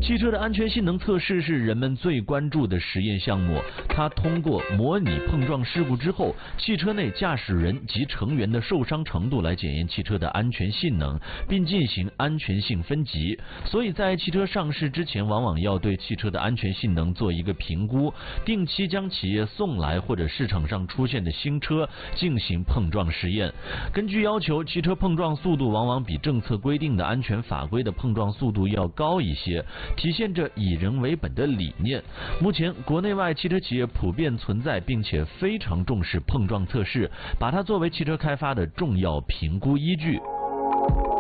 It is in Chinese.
汽车的安全性能测试是人们最关注的实验项目，它通过模拟碰撞事故之后，汽车内驾驶人及成员的受伤程度来检验汽车的安全性能，并进行安全性分级。所以在汽车上市之前，往往要对汽车的安全性能做一个评估，定期将企业送来或者市场上出现的新车进行碰撞实验。根据要求，汽车碰撞速度往往比政策规定的安全法规的碰撞速度要高一些，体现着以人为本的理念。目前国内外汽车企业普遍存在并且非常重视碰撞测试，把它作为汽车开发的重要评估依据。